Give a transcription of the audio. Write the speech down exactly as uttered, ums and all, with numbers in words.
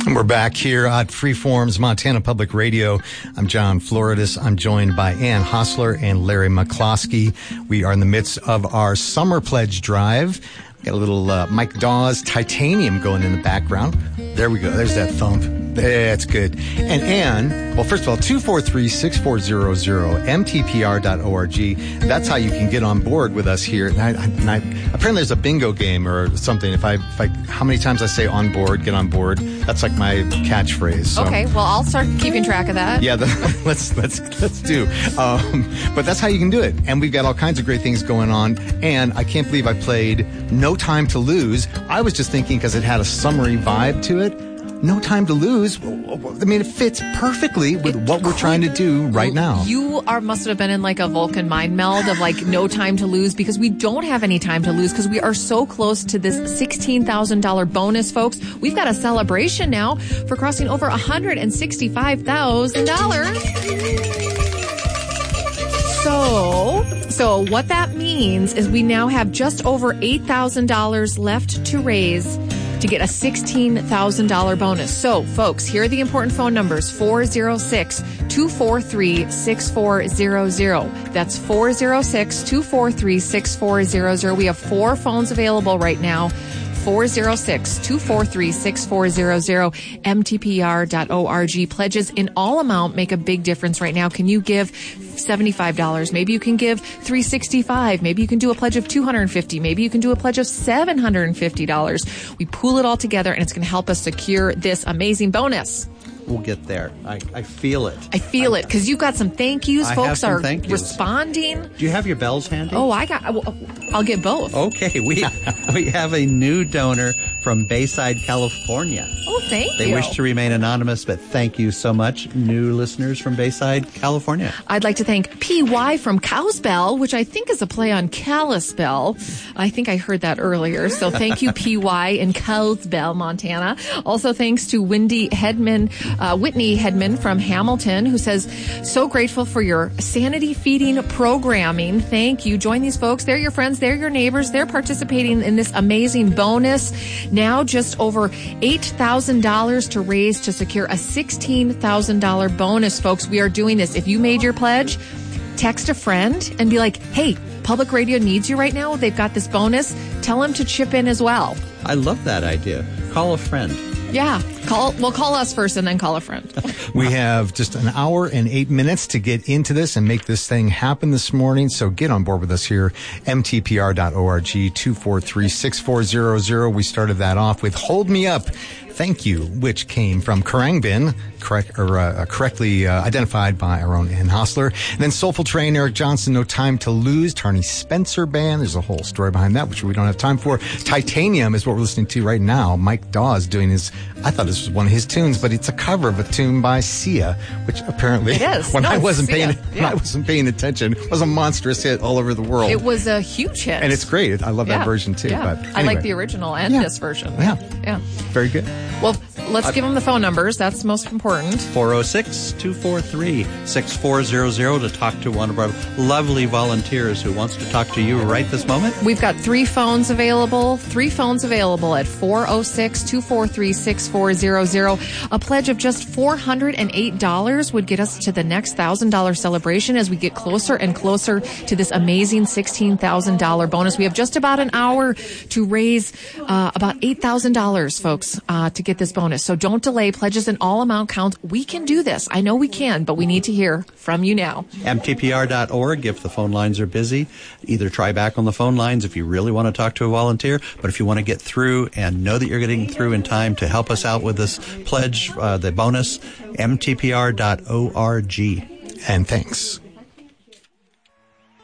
And we're back here at Freeform's Montana Public Radio. I'm John Floridis. I'm joined by Ann Hostler and Larry McCloskey. We are in the midst of our Summer Pledge Drive. Got a little uh, Mike Dawes Titanium going in the background. There we go. There's that thump. That's good. And Ann, well, first of all, two four three, six four zero zero, M T P R dot org. That's how you can get on board with us here. And I, and I, apparently there's a bingo game or something. If I, if I, how many times I say on board, get on board, that's like my catchphrase. So. Okay, well, I'll start keeping track of that. Yeah, the, let's, let's, let's do. Um, but that's how you can do it. And we've got all kinds of great things going on. And I can't believe I played No Time to Lose. I was just thinking because it had a summery vibe to it. No Time to Lose. I mean, it fits perfectly with it what we're trying to do right now. You are must have been in like a Vulcan mind meld of like no time to lose, because we don't have any time to lose because we are so close to this sixteen thousand dollars bonus, folks. We've got a celebration now for crossing over one hundred sixty-five thousand dollars. So, so what that means is we now have just over eight thousand dollars left to raise to get a sixteen thousand dollars bonus. So, folks, here are the important phone numbers: four oh six, two four three, six four zero zero. That's four oh six, two four three, six four zero zero. We have four phones available right now. four oh six, two four three, six four zero zero, M T P R dot org. Pledges in all amount make a big difference right now. Can you give seventy-five dollars? Maybe you can give three hundred sixty-five dollars. Maybe you can do a pledge of two hundred fifty dollars. Maybe you can do a pledge of seven hundred fifty dollars. We pool it all together, and it's going to help us secure this amazing bonus. We'll get there. I, I feel it. I feel I, it because you've got some thank yous. I Folks have some are thank yous. Responding. Do you have your bells handy? Oh, I got. I'll get both. Okay, we we have a new donor from Bayside, California. Oh, thank they you. They wish to remain anonymous, but thank you so much, new listeners from Bayside, California. I'd like to thank P Y from Cowsbell, which I think is a play on Kalispell. I think I heard that earlier. So thank you, P Y in Cowsbell, Montana. Also thanks to Wendy Hedman, uh, Whitney Hedman from Hamilton, who says, so grateful for your sanity feeding programming. Thank you. Join these folks. They're your friends. They're your neighbors. They're participating in this amazing bonus. Now just over eight thousand dollars to raise to secure a sixteen thousand dollars bonus, folks. We are doing this. If you made your pledge, text a friend and be like, hey, Public Radio needs you right now. They've got this bonus. Tell them to chip in as well. I love that idea. Call a friend. Yeah. Call. Well, call us first and then call a friend. We have just an hour and eight minutes to get into this and make this thing happen this morning. So get on board with us here. M T P R dot org, two four three, six four zero zero. We started that off with Hold Me Up. Thank you, which came from Karangbin, correct, or, uh, correctly uh, identified by our own Ann Hostler. And then Soulful Train, Eric Johnson, No Time to Lose, Tarney Spencer Band. There's a whole story behind that, which we don't have time for. Titanium is what we're listening to right now. Mike Dawes doing his, I thought this was one of his tunes, but it's a cover of a tune by Sia, which apparently, it is. when no, I wasn't Sia. paying, yeah. when I wasn't paying attention, was a monstrous hit all over the world. It was a huge hit. And it's great. I love yeah. that version too. Yeah. But anyway. I like the original and yeah. this version. Yeah. Yeah. Very good. Well, let's give them the phone numbers. That's most important. four oh six, two four three, six four zero zero to talk to one of our lovely volunteers who wants to talk to you right this moment. We've got three phones available. Three phones available at four oh six, two four three, six four zero zero. A pledge of just four hundred eight dollars would get us to the next one thousand dollars celebration as we get closer and closer to this amazing sixteen thousand dollars bonus. We have just about an hour to raise uh, about eight thousand dollars, folks, uh, to get this bonus. So don't delay. Pledges in all amount count. We can do this. I know we can, but we need to hear from you now. M T P R dot org if the phone lines are busy. Either try back on the phone lines if you really want to talk to a volunteer, but if you want to get through and know that you're getting through in time to help us out with this pledge, uh, the bonus, M T P R dot org. And thanks.